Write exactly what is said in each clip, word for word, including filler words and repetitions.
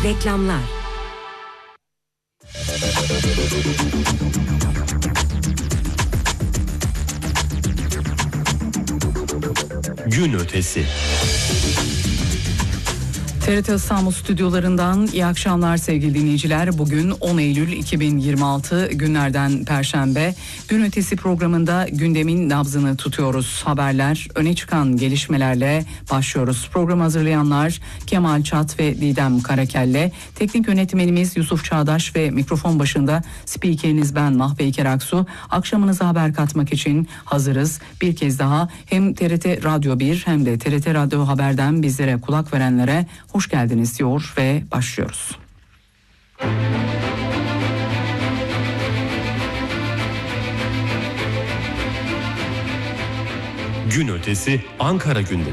Reklamlar. Gün ötesi. T R T İstanbul stüdyolarından iyi akşamlar sevgili dinleyiciler. Bugün on Eylül iki bin yirmi altı günlerden Perşembe. Gün ötesi programında gündemin nabzını tutuyoruz. Haberler, öne çıkan gelişmelerle başlıyoruz. Programı hazırlayanlar Kemal Çat ve Didem Karakelle. Teknik yönetmenimiz Yusuf Çağdaş ve mikrofon başında spikeriniz ben Mahve Keraksu. Akşamınıza haber katmak için hazırız. Bir kez daha hem T R T Radyo bir hem de T R T Radyo Haber'den bizlere kulak verenlere hoş geldiniz diyor ve başlıyoruz. Gün ötesi Ankara gündemi.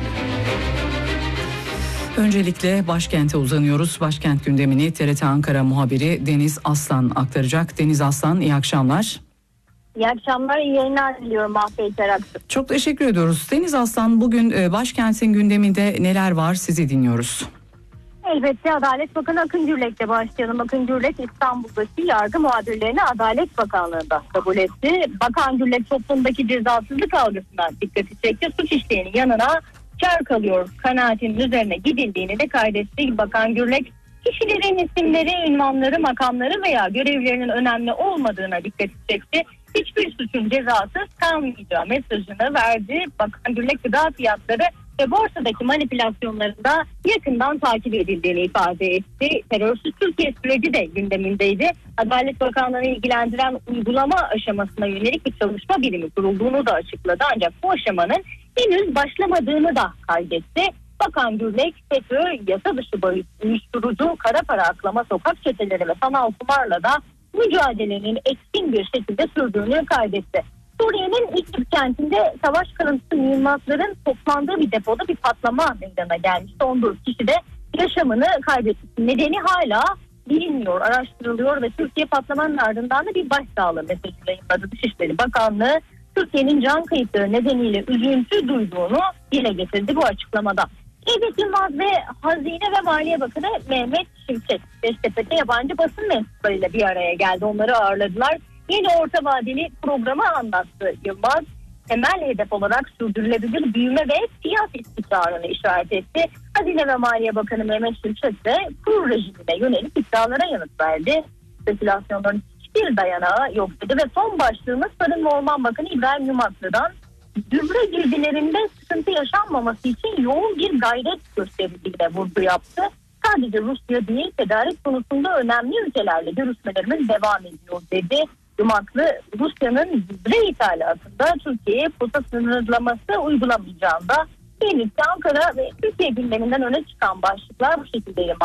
Öncelikle başkente uzanıyoruz. Başkent gündemini T R T Ankara muhabiri Deniz Aslan aktaracak. Deniz Aslan, iyi akşamlar. İyi akşamlar, iyi yayınlar diliyorum Mahve Keraksu. Çok teşekkür ediyoruz. Deniz Aslan, bugün başkentin gündeminde neler var, sizi dinliyoruz. Elbette Adalet Bakanı Akın Gürlek'le başlayalım. Akın Gürlek İstanbul'daki yargı muhabirlerini Adalet Bakanlığı'nda kabul etti. Bakan Gürlek toplumdaki cezasızlık algısından dikkati çekti. Suç işleyenin yanına kar kalıyor kanaatinin üzerine gidildiğini de kaydetti. Bakan Gürlek kişilerin isimleri, ünvanları, makamları veya görevlerinin önemli olmadığına dikkati çekti. Hiçbir suçun cezasız kalmayacağı mesajını verdi. Bakan Gürlek gıda fiyatları ve borsadaki manipülasyonlarında yakından takip edildiğini ifade etti. Terörsüz Türkiye süreci de gündemindeydi. Adalet Bakanlığı'nı ilgilendiren uygulama aşamasına yönelik bir çalışma birimi kurulduğunu da açıkladı. Ancak bu aşamanın henüz başlamadığını da kaydetti. Bakan Gürlek, FETÖ, yasa dışı bahis, uyuşturucu, kara para aklama, sokak çeteleri ve sanal kumarla da mücadelenin etkin bir şekilde sürdüğünü kaydetti. Suriye'nin İdlib kentinde savaş kalıntısı mühimmatların toplandığı bir depoda bir patlama meydana gelmişti. on dört kişi de yaşamını kaybetti. Nedeni hala bilinmiyor, araştırılıyor ve Türkiye patlamanın ardından da bir başsağlığı mesajı yayınladı. Dışişleri Bakanlığı Türkiye'nin can kayıpları nedeniyle üzüntü duyduğunu dile getirdi bu açıklamada. Cevdet Yılmaz ve Hazine ve Maliye Bakanı Mehmet Şimşek Beştepe'de yabancı basın mensuplarıyla bir araya geldi. Onları ağırladılar. Yeni orta vadeli programı anlattı Yılmaz. Temel hedef olarak sürdürülebilir büyüme ve fiyat istikrarını işaret etti. Hazine ve Maliye Bakanı Mehmet Şimşek de kur rejimine yönelik iddialara yanıt verdi. Spekülasyonların hiçbir dayanağı yok dedi ve son başlığımız Tarım ve Orman Bakanı İbrahim Yumaklı'dan gübre girdilerinde sıkıntı yaşanmaması için yoğun bir gayret gösterildiğine vurgu yaptı. Sadece Rusya değil, tedarik konusunda önemli ülkelerle görüşmelerimiz devam ediyor dedi. Yumaklı, Rusya'nın gübre ithalatında Türkiye'ye kota sınırlaması uygulamayacağında birlikte Ankara ve Türkiye gündeminden öne çıkan başlıklar bu şekildeydi.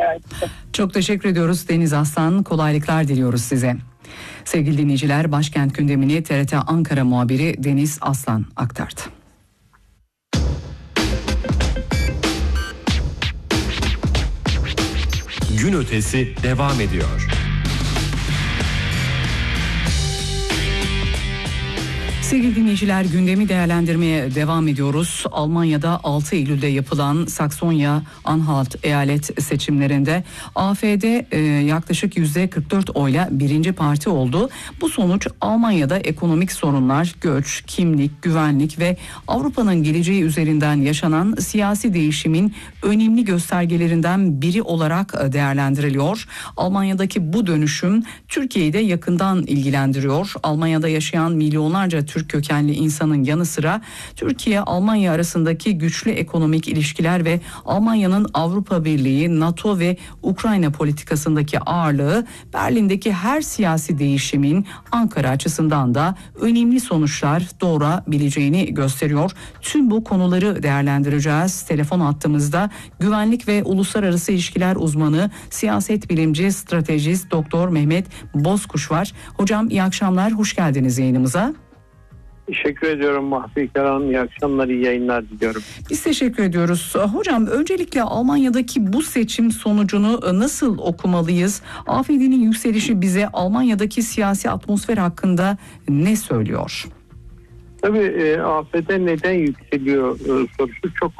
Çok teşekkür ediyoruz Deniz Aslan. Kolaylıklar diliyoruz size. Sevgili dinleyiciler, başkent gündemini T R T Ankara muhabiri Deniz Aslan aktardı. Gün ötesi devam ediyor. Sevgili dinleyiciler, gündemi değerlendirmeye devam ediyoruz. Almanya'da altı Eylül'de yapılan Saksonya-Anhalt eyalet seçimlerinde A F D e, yaklaşık yüzde kırk dört oyla birinci parti oldu. Bu sonuç Almanya'da ekonomik sorunlar, göç, kimlik, güvenlik ve Avrupa'nın geleceği üzerinden yaşanan siyasi değişimin önemli göstergelerinden biri olarak değerlendiriliyor. Almanya'daki bu dönüşüm Türkiye'yi de yakından ilgilendiriyor. Almanya'da yaşayan milyonlarca Türk kökenli insanın yanı sıra Türkiye-Almanya arasındaki güçlü ekonomik ilişkiler ve Almanya'nın Avrupa Birliği, NATO ve Ukrayna politikasındaki ağırlığı Berlin'deki her siyasi değişimin Ankara açısından da önemli sonuçlar doğurabileceğini gösteriyor. Tüm bu konuları değerlendireceğiz. Telefon hattımızda güvenlik ve uluslararası ilişkiler uzmanı, siyaset bilimci, stratejist Doktor Mehmet Bozkuş var. Hocam iyi akşamlar, hoş geldiniz yayınımıza. Teşekkür ediyorum Mahfi Keran. İyi akşamlar, iyi yayınlar diliyorum. Biz teşekkür ediyoruz. Hocam öncelikle Almanya'daki bu seçim sonucunu nasıl okumalıyız? A F D'nin yükselişi bize Almanya'daki siyasi atmosfer hakkında ne söylüyor? Tabii A F D neden yükseliyor sorusu çok